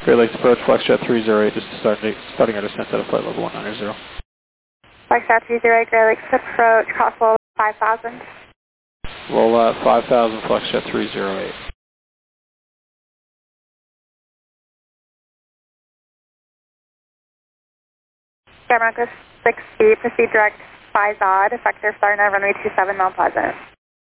Great Lakes approach, Flexjet 308, just starting our descent at a flight level 190. Flexjet 308, Great Lakes approach, cross level 5000. Roll 5000, Flexjet 308. Skymark 60, proceed direct 5 odd, effective start on runway 27 Mount Pleasant.